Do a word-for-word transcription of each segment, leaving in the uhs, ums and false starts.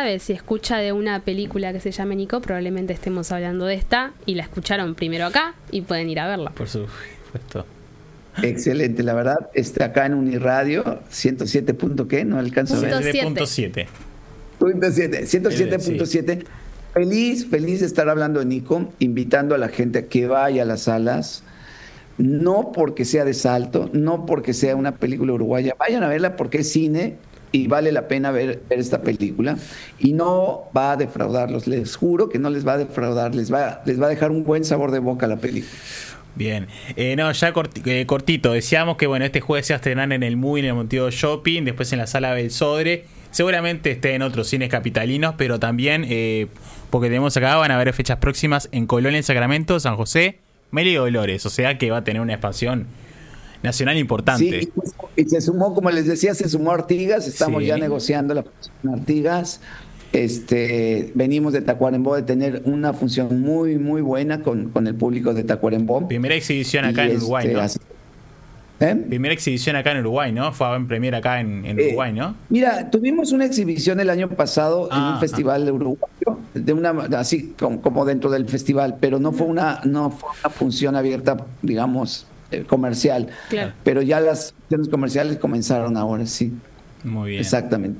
sabe, si escucha de una película que se llame Nico, probablemente estemos hablando de esta y la escucharon primero acá y pueden ir a verla. Por supuesto. Excelente, la verdad, está acá en Uniradio, ciento siete. ¿Qué? No alcanzo a ver. ciento siete punto siete. ciento siete punto siete. Feliz, feliz de estar hablando de Nico, invitando a la gente a que vaya a las salas, no porque sea de Salto, no porque sea una película uruguaya, vayan a verla porque es cine y vale la pena ver, ver esta película y no va a defraudarlos, les juro que no les va a defraudar, les va, les va a dejar un buen sabor de boca la película. Bien, eh, no, ya corti- eh, cortito, decíamos que bueno, este jueves se va a estrenar en el Muy, en el Montevideo Shopping, después en la Sala Belsodre, seguramente esté en otros cines capitalinos, pero también, eh, porque tenemos acá, van a haber fechas próximas en Colonia, en Sacramento, San José, Melo y Dolores, o sea que va a tener una expansión nacional importante. Sí, y, y se sumó, como les decía, se sumó Artigas, estamos Sí. ya negociando la función con Artigas. Este, venimos de Tacuarembó de tener una función muy, muy buena con, con el público de Tacuarembó. Primera exhibición acá Y en Uruguay, este, ¿no? así- ¿Eh? Primera exhibición acá en Uruguay, ¿no? Fue en premiera acá en, en Eh, Uruguay, ¿no? Mira, tuvimos una exhibición el año pasado en Ah, un festival de uruguayo, de una así como, como dentro del festival, pero no fue una, no fue una función abierta, digamos, eh, comercial. Claro. Pero ya las funciones comerciales comenzaron ahora, sí. Muy bien. Exactamente.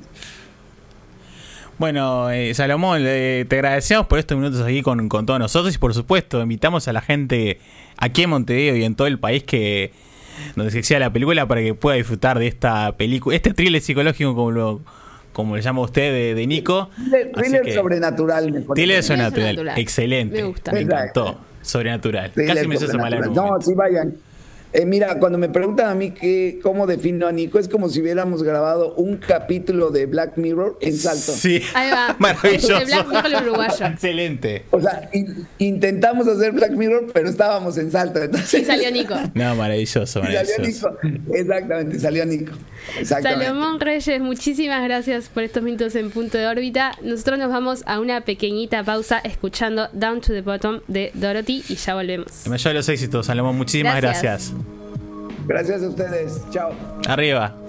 Bueno, eh, Salomón, eh, te agradecemos por estos minutos aquí con, con todos nosotros y por supuesto invitamos a la gente aquí en Montevideo y en todo el país que donde se exhiba la película para que pueda disfrutar de esta película, este thriller psicológico como lo, como le llama usted de, de Nico. Thriller, thriller que, sobrenatural. Mejor thriller dicho. sobrenatural, sobrenatural. excelente. Me gusta. Me Exacto. encantó. Sobrenatural. Thriller Casi me hizo ese mal sobrenatural. No, argumento. sí vayan. Eh, mira, cuando me preguntan a mí que, cómo defino a Nico, es como si hubiéramos grabado un capítulo de Black Mirror en Salto. Sí, Ahí va. maravilloso. De Black Mirror uruguayo. Excelente. O sea, in- intentamos hacer Black Mirror, pero estábamos en Salto. Entonces, Y salió Nico. No, maravilloso, y salió maravilloso. Nico. Exactamente, salió Nico. Exactamente. Salomón Reyes, muchísimas gracias por estos minutos en Punto de Órbita. Nosotros nos vamos a una pequeñita pausa escuchando Down to the Bottom de Dorothy y ya volvemos. El mayor de los éxitos, Salomón. Muchísimas Gracias. gracias. Gracias a ustedes. Chao. Arriba.